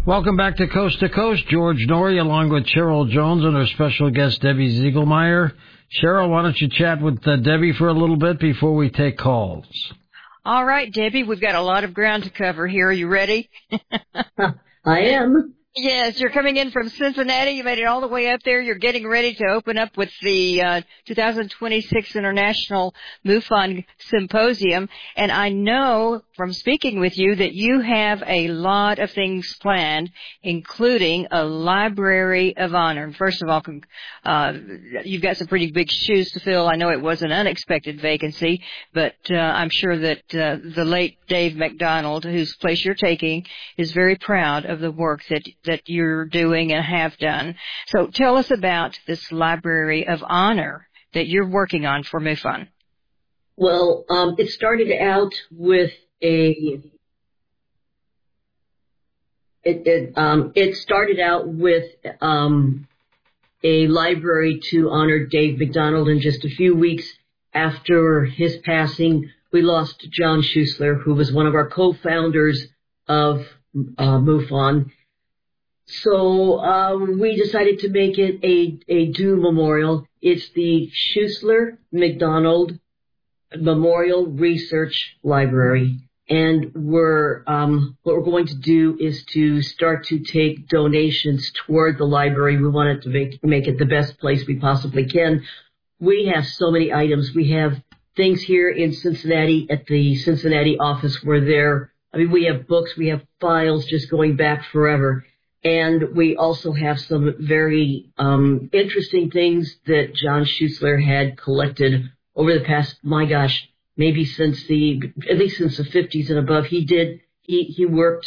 Welcome back to Coast. George Noory along with Cheryl Jones and our special guest Debbie Ziegelmeyer. Cheryl, why don't you chat with Debbie for a little bit before we take calls? All right, Debbie, we've got a lot of ground to cover here. Are you ready? I am. Yes, you're coming in from Cincinnati. You made it all the way up there. You're getting ready to open up with the 2026 International MUFON Symposium. And I know from speaking with you that you have a lot of things planned, including a Library of Honor. And first of all, you've got some pretty big shoes to fill. I know it was an unexpected vacancy, but I'm sure that the late Dave McDonald, whose place you're taking, is very proud of the work that you're doing and have done. So tell us about this Library of Honor that you're working on for MUFON. Well, it started out with a library to honor Dave McDonald, and just a few weeks after his passing, we lost John Schuessler, who was one of our co-founders of MUFON. So we decided to make it a due memorial. It's the Schuessler McDonald Memorial Research Library. And what we're going to do is to start to take donations toward the library. We want it to make it the best place we possibly can. We have so many items. We have things here in Cincinnati at the Cincinnati office where we have books, we have files just going back forever. And we also have some very interesting things that John Schuessler had collected over the past, maybe at least since the 50s and above. He worked,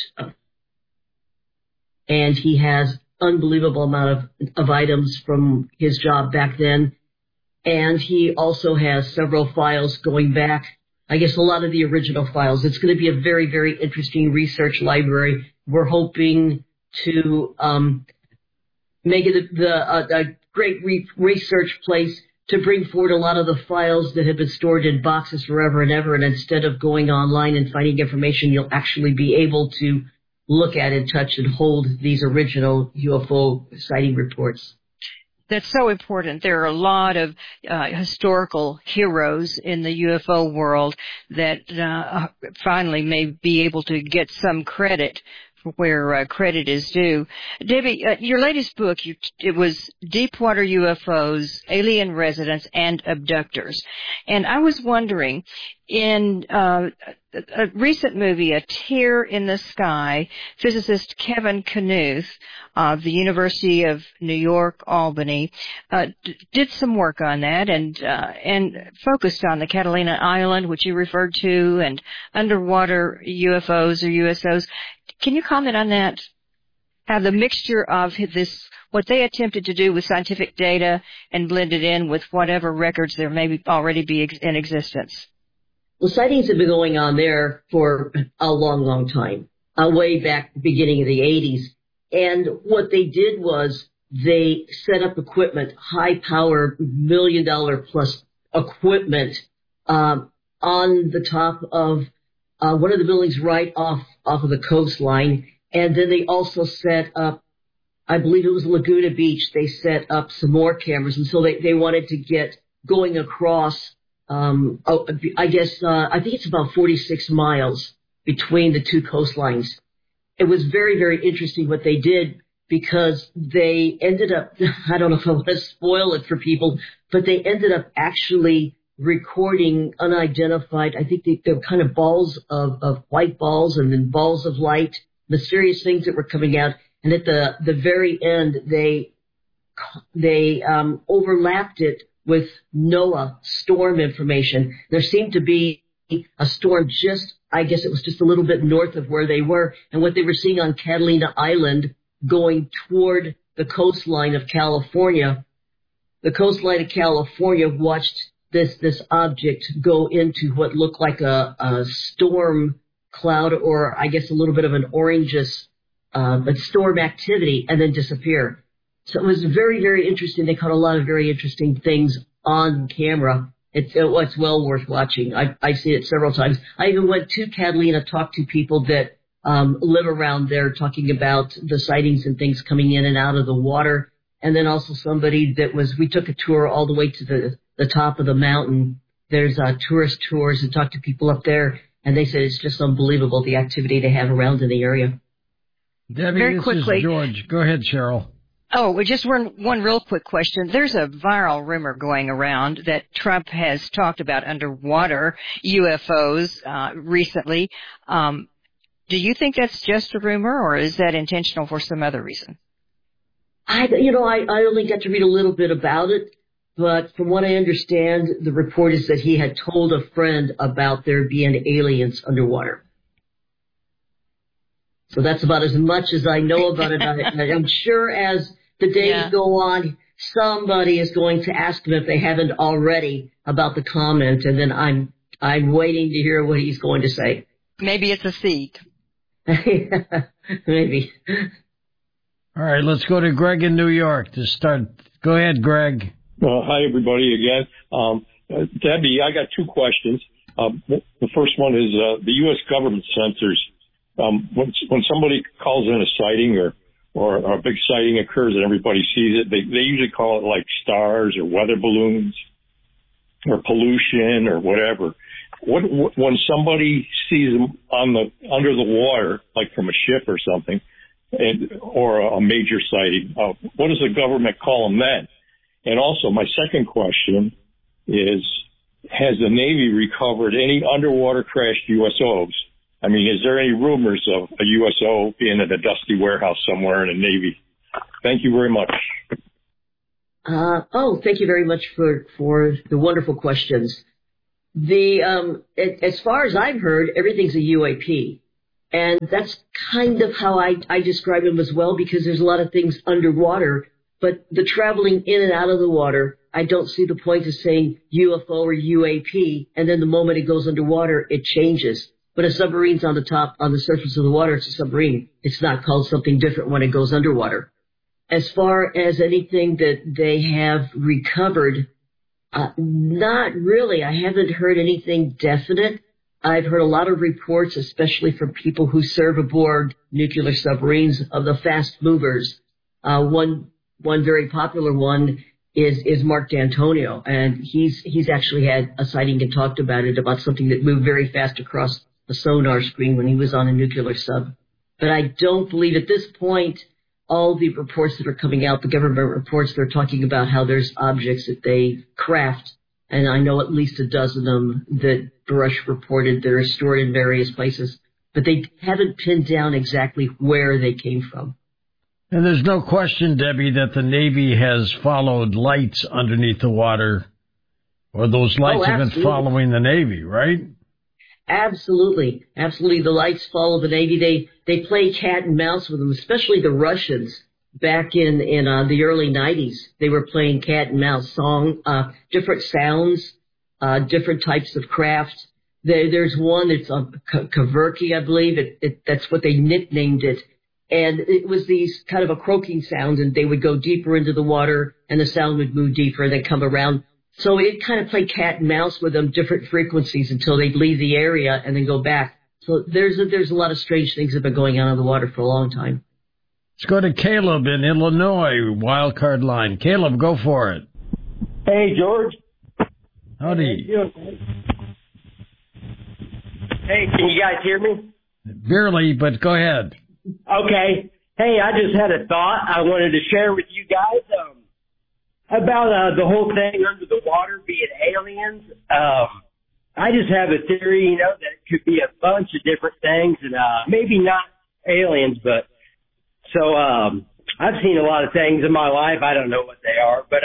and he has unbelievable amount of items from his job back then. And he also has several files going back, I guess a lot of the original files. It's going to be a very, very interesting research library. We're hoping to make it a great research place to bring forward a lot of the files that have been stored in boxes forever and ever. And instead of going online and finding information, you'll actually be able to look at and touch and hold these original UFO sighting reports. That's so important. There are a lot of historical heroes in the UFO world that finally may be able to get some credit where credit is due. Debbie, your latest book, it was Deepwater UFOs, Alien Residents, and Abductors. And I was wondering, in a recent movie, A Tear in the Sky, physicist Kevin Knuth of the University of New York, Albany, did some work on that and focused on the Catalina Island, which you referred to, and underwater UFOs or USOs. Can you comment on that? How the mixture of this, what they attempted to do with scientific data and blend it in with whatever records there may already be in existence? Well, sightings have been going on there for a long, long time, way back the beginning of the 80s. And what they did was they set up equipment, high-power, $1 million-plus equipment on the top of one of the buildings right off of the coastline. And then they also set up, I believe it was Laguna Beach, they set up some more cameras. And so they wanted to get going across, I think it's about 46 miles between the two coastlines. It was very, very interesting what they did, because they ended up, I don't know if I want to spoil it for people, but they ended up actually recording unidentified, I think they were kind of balls of white balls and then balls of light, mysterious things that were coming out. And at the very end, they overlapped it with NOAA storm information. There seemed to be a storm I guess it was just a little bit north of where they were. And what they were seeing on Catalina Island going toward the coastline of California, watched this object go into what looked like a storm cloud, or I guess a little bit of an orangeous storm activity, and then disappear. So it was very, very interesting. They caught a lot of very interesting things on camera. It's well worth watching. I see it several times. I even went to Catalina, talked to people that live around there, talking about the sightings and things coming in and out of the water. And then also somebody we took a tour all the way to the top of the mountain. There's tourist tours and talked to people up there, and they said it's just unbelievable the activity they have around in the area. Debbie, Very this quickly, is George. Go ahead, Cheryl. Oh, just one real quick question. There's a viral rumor going around that Trump has talked about underwater UFOs recently. Do you think that's just a rumor, or is that intentional for some other reason? I only got to read a little bit about it, but from what I understand, the report is that he had told a friend about there being aliens underwater. So that's about as much as I know about it. I'm sure as the days go on, somebody is going to ask him if they haven't already about the comment, and then I'm waiting to hear what he's going to say. Maybe it's a seed. Maybe. All right, let's go to Greg in New York to start. Go ahead, Greg. Hi, everybody, again. Debbie, I got two questions. The first one is the U.S. government censors. When somebody calls in a sighting or a big sighting occurs and everybody sees it, they usually call it like stars or weather balloons or pollution or whatever. When somebody sees them under the water, like from a ship or something, or a major sighting, what does the government call them then? And also, my second question is, has the Navy recovered any underwater crashed USOs? I mean, is there any rumors of a USO being at a dusty warehouse somewhere in the Navy? Thank you very much. Thank you very much for the wonderful questions. As far as I've heard, everything's a UAP. And that's kind of how I describe them as well, because there's a lot of things underwater, but the traveling in and out of the water, I don't see the point of saying UFO or UAP, and then the moment it goes underwater, it changes. But a submarine's on the surface of the water, it's a submarine. It's not called something different when it goes underwater. As far as anything that they have recovered, not really. I haven't heard anything definite. I've heard a lot of reports, especially from people who serve aboard nuclear submarines, of the fast movers. One very popular one is Mark D'Antonio, and he's actually had a sighting and talked about it, about something that moved very fast across the sonar screen when he was on a nuclear sub. But I don't believe at this point all the reports that are coming out, the government reports, they're talking about how there's objects that they craft, and I know at least a dozen of them that Brush reported that are stored in various places, but they haven't pinned down exactly where they came from. And there's no question, Debbie, that the Navy has followed lights underneath the water, or those lights have been following the Navy, right? Absolutely. Absolutely. The lights follow the Navy. They play cat and mouse with them, especially the Russians. Back in the early 90s, they were playing cat and mouse different sounds, different types of craft. There's one that's Kaverki, I believe. That's what they nicknamed it. And it was these kind of a croaking sound, and they would go deeper into the water, and the sound would move deeper and then come around. So it kind of played cat and mouse with them, different frequencies until they'd leave the area and then go back. So there's a lot of strange things that have been going on in the water for a long time. Let's go to Caleb in Illinois, wild card line. Caleb, go for it. Hey, George. Howdy. Hey, can you guys hear me? Barely, but go ahead. Okay. Hey, I just had a thought I wanted to share with you guys about the whole thing under the water being aliens. I just have a theory, that it could be a bunch of different things, and maybe not aliens, but so I've seen a lot of things in my life. I don't know what they are, but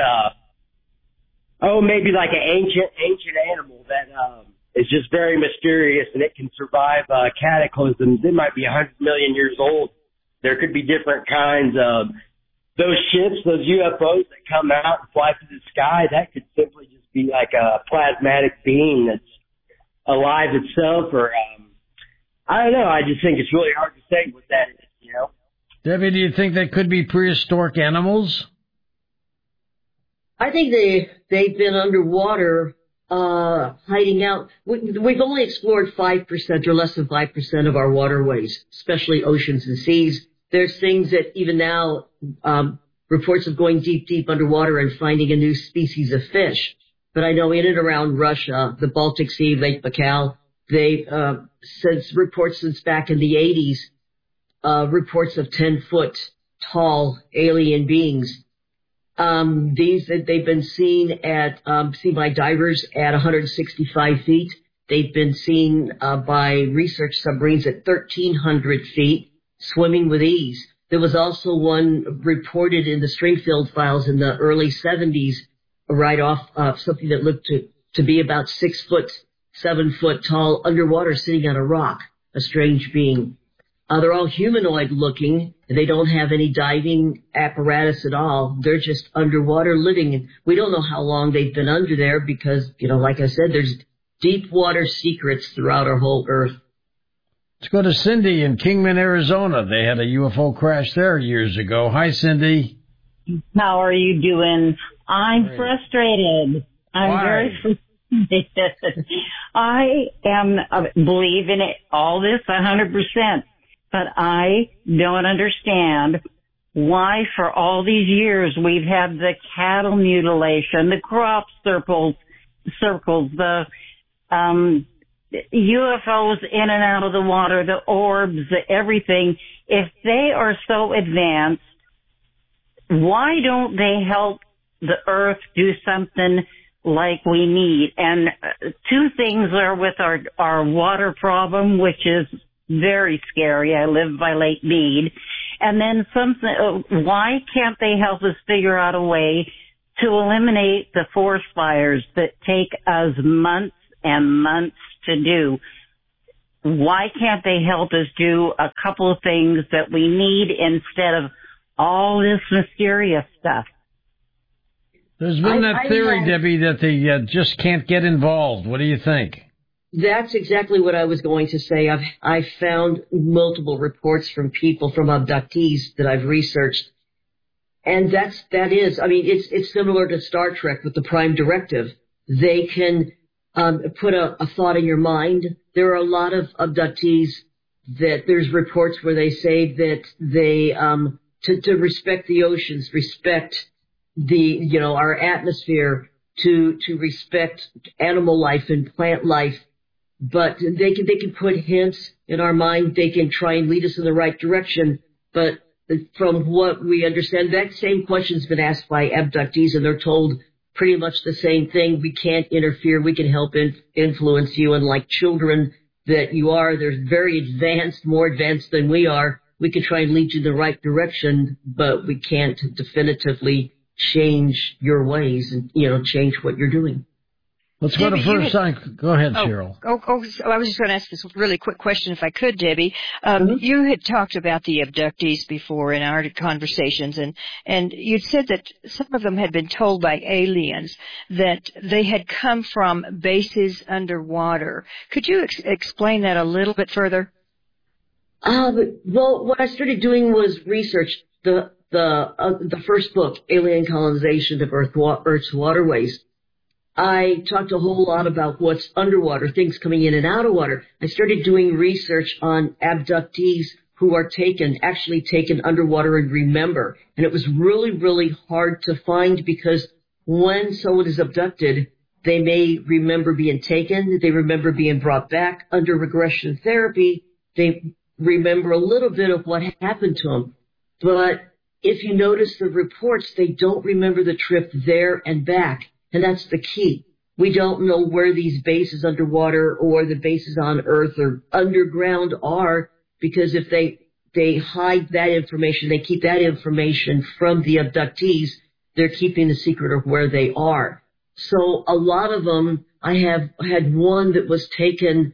maybe like an ancient animal that is just very mysterious, and it can survive cataclysms. It might be 100 million years old. There could be different kinds of those ships, those UFOs that come out and fly through the sky. That could simply just be like a plasmatic being that's alive itself, or I don't know. I just think it's really hard to say what that is. Debbie, do you think they could be prehistoric animals? I think they've been underwater hiding out. We've only explored 5% or less than 5% of our waterways, especially oceans and seas. There's things that even now, reports of going deep underwater and finding a new species of fish. But I know in and around Russia, the Baltic Sea, Lake Baikal, they, reports since back in the 80s, reports of 10-foot tall alien beings. They've been seen by divers at 165 feet. They've been seen, by research submarines at 1,300 feet, swimming with ease. There was also one reported in the Stringfield files in the early 70s, right off, something that looked to be about 7 foot tall underwater sitting on a rock, a strange being. They're all humanoid looking. They don't have any diving apparatus at all. They're just underwater living. And we don't know how long they've been under there because, like I said, there's deep water secrets throughout our whole earth. Let's go to Cindy in Kingman, Arizona. They had a UFO crash there years ago. Hi, Cindy. How are you doing? I'm frustrated. Why? Very frustrated. I am believing it, all this 100%. But I don't understand why for all these years we've had the cattle mutilation, the crop circles, the UFOs in and out of the water, the orbs, everything. If they are so advanced, why don't they help the earth do something like we need? And two things are with our water problem, which is very scary. I live by Lake Mead. And then why can't they help us figure out a way to eliminate the forest fires that take us months and months to do? Why can't they help us do a couple of things that we need instead of all this mysterious stuff? There's been that theory, Debbie, that they just can't get involved. What do you think? That's exactly what I was going to say. I've found multiple reports from people, from abductees that I've researched. And it's similar to Star Trek with the Prime Directive. They can, put a thought in your mind. There are a lot of abductees that there's reports where they say that they, to respect the oceans, respect our atmosphere, to respect animal life and plant life. But they can put hints in our mind. They can try and lead us in the right direction. But from what we understand, that same question's been asked by abductees, and they're told pretty much the same thing. We can't interfere. We can help influence you. And like children that you are, they're very advanced, more advanced than we are. We can try and lead you in the right direction, but we can't definitively change your ways and, change what you're doing. Let's go to first sign. Go ahead, Cheryl. I was just going to ask this really quick question, if I could, Debbie. You had talked about the abductees before in our conversations, and you'd said that some of them had been told by aliens that they had come from bases underwater. Could you explain that a little bit further? Well, what I started doing was research. The first book, Alien Colonization of Earth's Waterways. I talked a whole lot about what's underwater, things coming in and out of water. I started doing research on abductees who are actually taken underwater and remember. And it was really, really hard to find because when someone is abducted, they may remember being taken, they remember being brought back under regression therapy, they remember a little bit of what happened to them. But if you notice the reports, they don't remember the trip there and back. And that's the key. We don't know where these bases underwater or the bases on Earth or underground are, because if they hide that information, they keep that information from the abductees, they're keeping the secret of where they are. So a lot of them, I have had one that was taken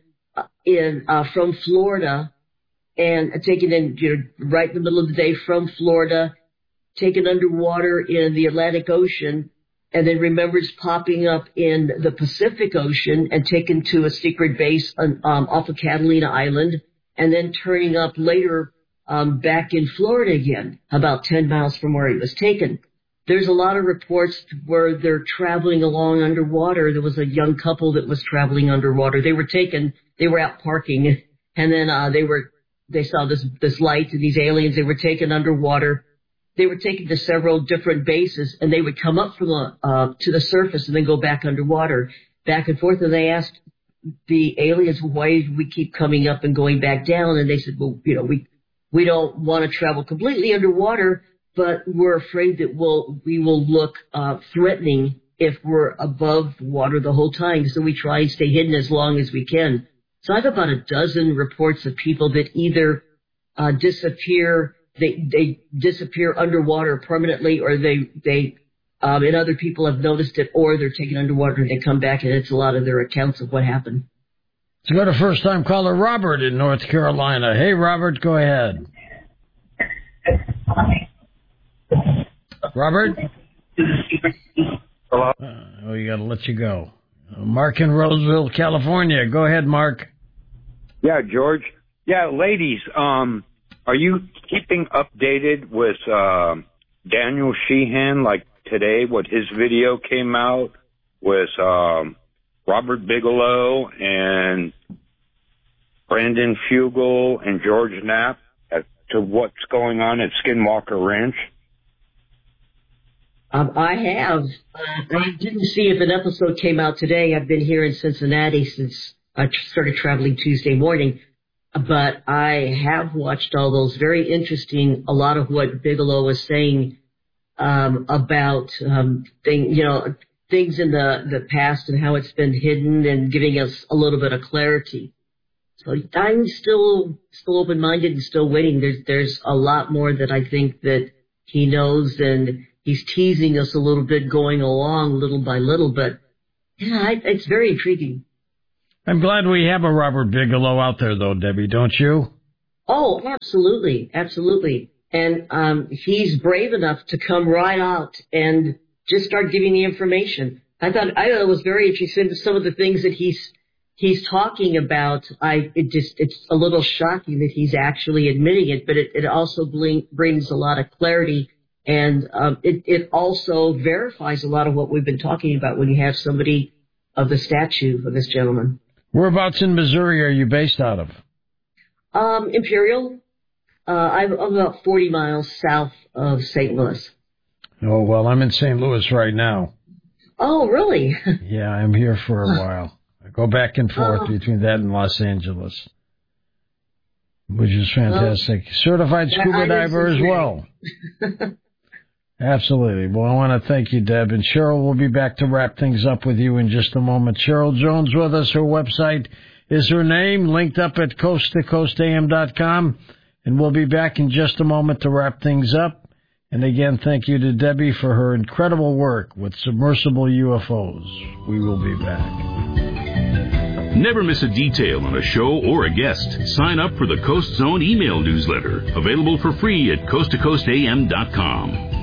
from Florida and taken in right in the middle of the day from Florida, taken underwater in the Atlantic Ocean, and then remembers popping up in the Pacific Ocean and taken to a secret base off of Catalina Island, and then turning up later back in Florida again, about 10 miles from where he was taken. there's a lot of reports where they're traveling along underwater. There was a young couple that was traveling underwater. They were out parking, and then they saw this light and these aliens. They were taken underwater. They were taken to several different bases, and they would come up from to the surface and then go back underwater, back and forth. And they asked the aliens, why do we keep coming up and going back down? And they said, well, we don't want to travel completely underwater, but we're afraid that we will look threatening if we're above water the whole time. So we try and stay hidden as long as we can. So I have about a dozen reports of people that either disappear. They disappear underwater permanently, or and other people have noticed it, or they're taken underwater and they come back, and it's a lot of their accounts of what happened. Let's go to first-time caller Robert in North Carolina. Hey, Robert, go ahead. Robert? Hello? You got to let you go. Mark in Roseville, California. Go ahead, Mark. Yeah, George. Yeah, ladies, are you keeping updated with Daniel Sheehan, like today, what his video came out with Robert Bigelow and Brandon Fugel and George Knapp as to what's going on at Skinwalker Ranch? I have. I didn't see if an episode came out today. I've been here in Cincinnati since I started traveling Tuesday morning. But I have watched all those. Very interesting. A lot of what Bigelow was saying about things in the past and how it's been hidden, and giving us a little bit of clarity. So I'm still open-minded and still waiting. There's a lot more that I think that he knows, and he's teasing us a little bit, going along little by little. But yeah, it's very intriguing. I'm glad we have a Robert Bigelow out there, though, Debbie, don't you? Oh, absolutely. Absolutely. And he's brave enough to come right out and just start giving the information. I thought it was very interesting. Some of the things that he's talking about, it's a little shocking that he's actually admitting it, but it also brings a lot of clarity, and it also verifies a lot of what we've been talking about when you have somebody of the stature of this gentleman. Whereabouts in Missouri are you based out of? Imperial. I'm about 40 miles south of St. Louis. Oh, well, I'm in St. Louis right now. Oh, really? Yeah, I'm here for a while. I go back and forth between that and Los Angeles, which is fantastic. Certified scuba diver as well. Absolutely. Well, I want to thank you, Deb. And Cheryl will be back to wrap things up with you in just a moment. Cheryl Jones with us. Her website is her name, linked up at coasttocoastam.com. And we'll be back in just a moment to wrap things up. And again, thank you to Debbie for her incredible work with submersible UFOs. We will be back. Never miss a detail on a show or a guest. Sign up for the Coast Zone email newsletter, available for free at coasttocoastam.com.